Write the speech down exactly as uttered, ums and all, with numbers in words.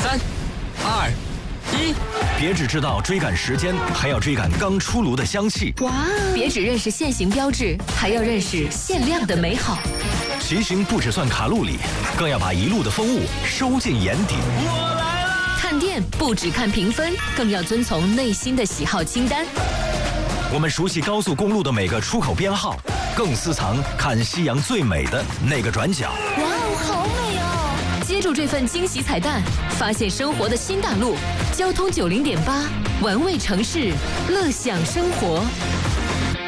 三、二、一， 别只知道追赶时间，还要追赶刚出炉的香气。 哇！别只认识现行标志，还要认识限量的美好。 骑行不只算卡路里，更要把一路的风物收进眼底。 我来了！ 看店不只看评分，更要遵从内心的喜好清单。 我们熟悉高速公路的每个出口编号，更私藏看夕阳最美的那个转角。 哇哦，好美哦！接住这份惊喜彩蛋，发现生活的新大陆。交通九零点八，玩味城市，乐享生活。